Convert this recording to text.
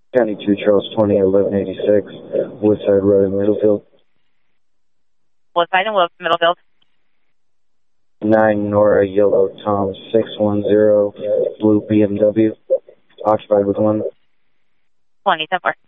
County 2, Charles 20, 1186, Woodside Road in Middlefield. Woodside and Middlefield. 9 Nora Yellow Tom 610, blue BMW, occupied with 1. 20, 10-4.